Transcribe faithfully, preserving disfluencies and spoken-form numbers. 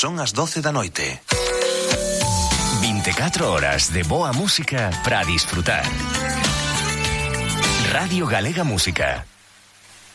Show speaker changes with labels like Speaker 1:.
Speaker 1: Son as doce da noite.
Speaker 2: vinte e catro horas de boa música para disfrutar. Radio Galega Música.